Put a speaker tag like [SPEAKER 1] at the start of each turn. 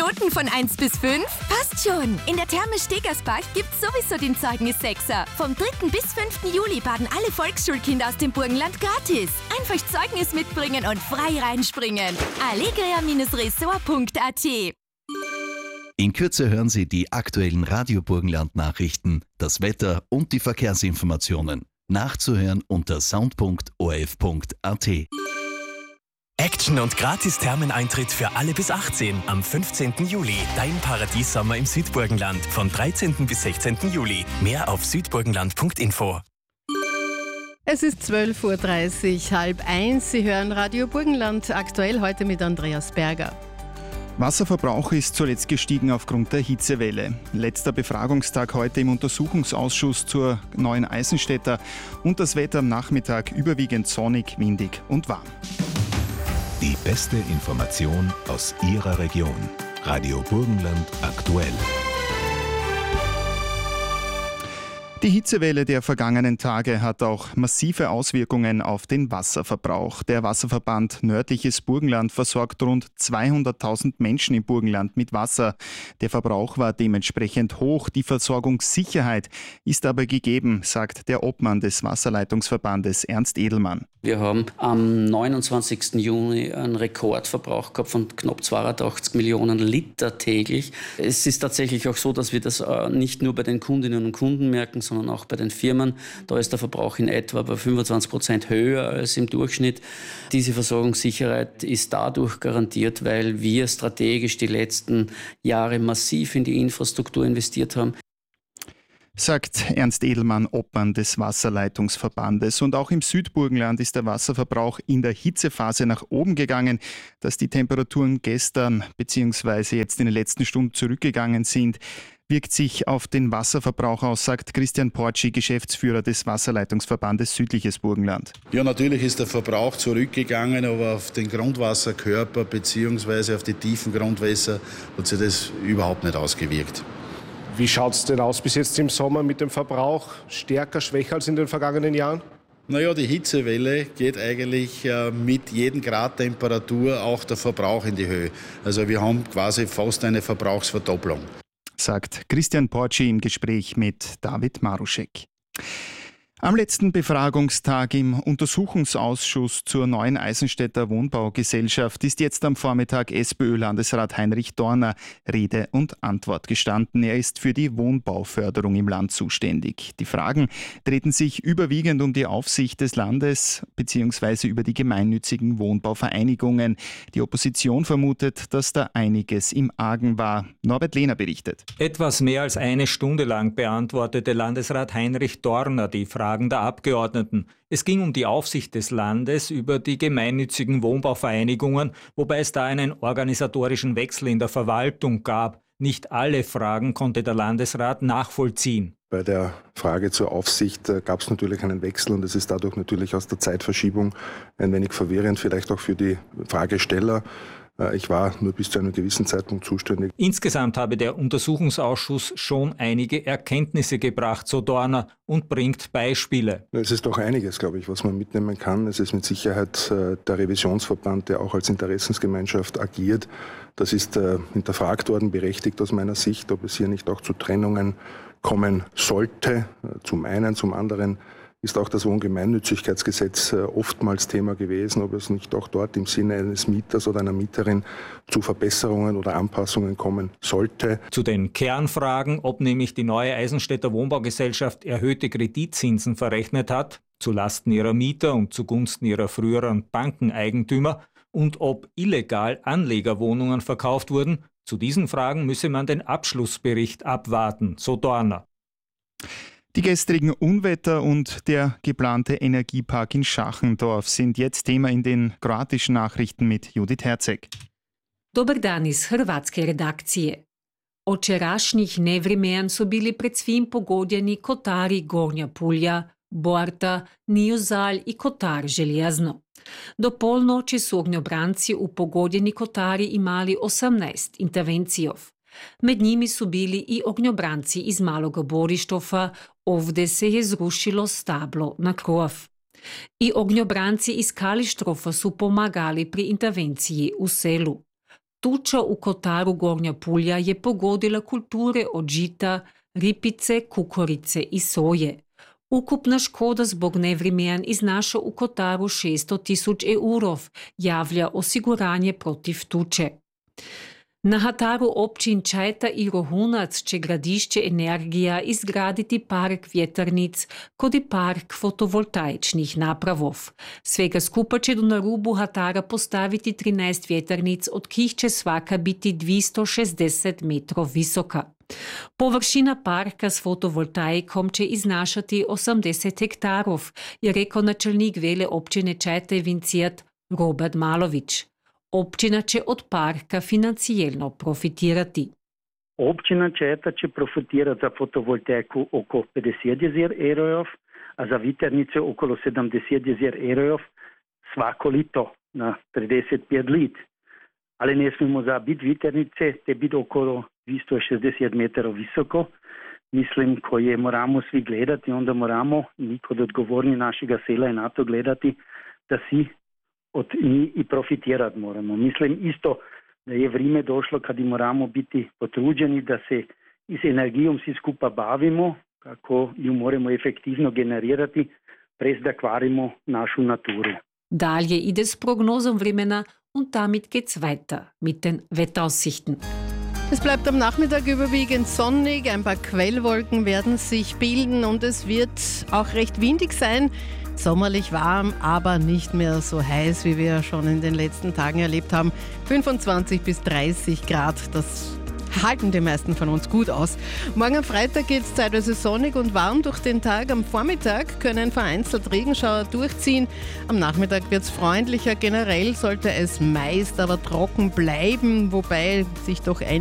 [SPEAKER 1] Noten von 1 bis 5? Passt schon! In der Therme Stegersbach gibt's sowieso den Zeugnis 6er. Vom 3. bis 5. Juli baden alle Volksschulkinder aus dem Burgenland gratis. Einfach Zeugnis mitbringen und frei reinspringen. allegria-resort.at.
[SPEAKER 2] In Kürze hören Sie die aktuellen Radio Burgenland-Nachrichten, das Wetter und die Verkehrsinformationen. Nachzuhören unter sound.orf.at.
[SPEAKER 3] Action und Gratis-Thermeneintritt für alle bis 18 am 15. Juli. Dein Paradiessommer im Südburgenland von 13. bis 16. Juli. Mehr auf südburgenland.info.
[SPEAKER 4] Es ist 12.30 Uhr, 12:30. Sie hören Radio Burgenland, aktuell heute mit Andreas Berger.
[SPEAKER 5] Wasserverbrauch ist zuletzt gestiegen aufgrund der Hitzewelle. Letzter Befragungstag heute im Untersuchungsausschuss zur neuen Eisenstädter und das Wetter am Nachmittag überwiegend sonnig, windig und warm.
[SPEAKER 6] Die beste Information aus Ihrer Region. Radio Burgenland aktuell.
[SPEAKER 5] Die Hitzewelle der vergangenen Tage hat auch massive Auswirkungen auf den Wasserverbrauch. Der Wasserverband Nördliches Burgenland versorgt rund 200.000 Menschen im Burgenland mit Wasser. Der Verbrauch war dementsprechend hoch. Die Versorgungssicherheit ist aber gegeben, sagt der Obmann des Wasserleitungsverbandes Ernst Edelmann.
[SPEAKER 7] Wir haben am 29. Juni einen Rekordverbrauch gehabt von knapp 280 Millionen Liter täglich. Es ist tatsächlich auch so, dass wir das nicht nur bei den Kundinnen und Kunden merken, sondern auch bei den Firmen. Da ist der Verbrauch in etwa bei 25% höher als im Durchschnitt. Diese Versorgungssicherheit ist dadurch garantiert, weil wir strategisch die letzten Jahre massiv in die Infrastruktur investiert haben.
[SPEAKER 5] Sagt Ernst Edelmann, Obmann des Wasserleitungsverbandes. Und auch im Südburgenland ist der Wasserverbrauch in der Hitzephase nach oben gegangen. Dass die Temperaturen gestern bzw. jetzt in den letzten Stunden zurückgegangen sind, wirkt sich auf den Wasserverbrauch aus, sagt Christian Porci, Geschäftsführer des Wasserleitungsverbandes Südliches Burgenland.
[SPEAKER 8] Ja, natürlich ist der Verbrauch zurückgegangen, aber auf den Grundwasserkörper bzw. auf die tiefen Grundwässer hat sich das überhaupt nicht ausgewirkt.
[SPEAKER 9] Wie schaut es denn aus bis jetzt im Sommer mit dem Verbrauch? Stärker, schwächer als in den vergangenen Jahren?
[SPEAKER 8] Naja, die Hitzewelle geht eigentlich mit jedem Grad Temperatur auch der Verbrauch in die Höhe. Also wir haben quasi fast eine Verbrauchsverdopplung.
[SPEAKER 5] Sagt Christian Porci im Gespräch mit David Maruschek. Am letzten Befragungstag im Untersuchungsausschuss zur neuen Eisenstädter Wohnbaugesellschaft ist jetzt am Vormittag SPÖ-Landesrat Heinrich Dorner Rede und Antwort gestanden. Er ist für die Wohnbauförderung im Land zuständig. Die Fragen drehten sich überwiegend um die Aufsicht des Landes bzw. über die gemeinnützigen Wohnbauvereinigungen. Die Opposition vermutet, dass da einiges im Argen war. Norbert Lehner berichtet.
[SPEAKER 10] Etwas mehr als eine Stunde lang beantwortete Landesrat Heinrich Dorner die Fragen der Abgeordneten. Es ging um die Aufsicht des Landes über die gemeinnützigen Wohnbauvereinigungen, wobei es da einen organisatorischen Wechsel in der Verwaltung gab. Nicht alle Fragen konnte der Landesrat nachvollziehen.
[SPEAKER 11] Bei der Frage zur Aufsicht gab es natürlich einen Wechsel und es ist dadurch natürlich aus der Zeitverschiebung ein wenig verwirrend, vielleicht auch für die Fragesteller. Ich war nur bis zu einem gewissen Zeitpunkt zuständig.
[SPEAKER 10] Insgesamt habe der Untersuchungsausschuss schon einige Erkenntnisse gebracht, so Dorner, und bringt Beispiele.
[SPEAKER 11] Es ist doch einiges, glaube ich, was man mitnehmen kann. Es ist mit Sicherheit der Revisionsverband, der auch als Interessensgemeinschaft agiert. Das ist hinterfragt worden, berechtigt aus meiner Sicht, ob es hier nicht auch zu Trennungen kommen sollte. Zum einen, zum anderen ist auch das Wohngemeinnützigkeitsgesetz oftmals Thema gewesen, ob es nicht auch dort im Sinne eines Mieters oder einer Mieterin zu Verbesserungen oder Anpassungen kommen sollte.
[SPEAKER 10] Zu den Kernfragen, ob nämlich die neue Eisenstädter Wohnbaugesellschaft erhöhte Kreditzinsen verrechnet hat, zulasten ihrer Mieter und zugunsten ihrer früheren Bankeneigentümer, und ob illegal Anlegerwohnungen verkauft wurden, zu diesen Fragen müsse man den Abschlussbericht abwarten, so Dorner.
[SPEAKER 5] Die gestrigen Unwetter und der geplante Energiepark in Schachendorf sind jetzt Thema in den kroatischen Nachrichten mit Judith Herzeg.
[SPEAKER 12] Dobar dan iz hrvatske redakcije. Od včerašnjih nevrimejan su bili pred svim pogodjeni Kotari Gornja Pulja, Borta, Niozalj i Kotar Željezno. Do polnoći su ognjobranci u pogodjeni Kotari imali 18 intervencijov. Med njimi su bili i ognjobranci iz Maloga Borištofa, ovdje se je zrušilo stablo na krov. I ognjobranci iz Kalištrofa su pomagali pri intervenciji u selu. Tuča u Kotaru Gornja Pulja je pogodila kulture od žita, ripice, kukurice i soje. Ukupna škoda zbog nevrimejan iznaša u Kotaru 600.000 eurov, javlja osiguranje protiv tuče. Na hataru općin Čajta i Rohunac će Gradišće Energija izgraditi park vjetrnic kod i park fotovoltaičnih napravov. Svega skupa će na rubu hatara postaviti 13 vjetrnic, od kih će svaka biti 260 metrov visoka. Površina parka s fotovoltaikom će iznašati 80 hektarov, je rekao načelnik vele općine Čajta i Vincijat Robert Malović. Općina će od parka financijelno profitirati.
[SPEAKER 13] Općina Čajta će profitirati za fotovoltaiku oko 50.000 eurov, a za vjetrnice okolo 70.000 eurov svako lito na 35 let. Ali ne smemo zabiti vjetrnice, te biti okolo 260 metrov visoko. Mislim, ko je moramo svi gledati, onda moramo, mi kod odgovorni našega sela je na to gledati, da si od njih i profitirati moramo. Mislim isto, da je vrijeme došlo kad moramo biti potruđeni, da se i s energijom svi skupa bavimo, kako ju moramo efektivno generirati, brez da kvarimo našu naturu.
[SPEAKER 12] Dalje ide s prognozom vremena und damit geht's weiter mit den Wetteraussichten.
[SPEAKER 4] Es bleibt am Nachmittag überwiegend sonnig, ein paar Quellwolken werden sich bilden und es wird auch recht windig sein. Sommerlich warm, aber nicht mehr so heiß, wie wir schon in den letzten Tagen erlebt haben. 25 bis 30 Grad, das halten die meisten von uns gut aus. Morgen am Freitag geht es zeitweise sonnig und warm durch den Tag. Am Vormittag können vereinzelt Regenschauer durchziehen. Am Nachmittag wird es freundlicher. Generell sollte es meist aber trocken bleiben, wobei sich doch einige